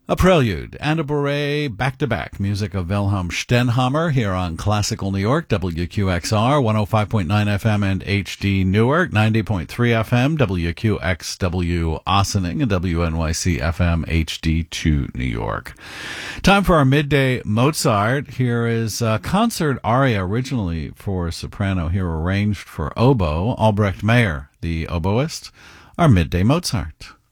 A prelude and a beret back-to-back. Music of Wilhelm Stenhammar here on Classical New York, WQXR, 105.9 FM and HD Newark, 90.3 FM, WQXW Ossining, and WNYC FM HD2 New York. Time for our midday Mozart. Here is a concert aria originally for soprano, here arranged for oboe. Albrecht Meyer, the oboist, our midday Mozart.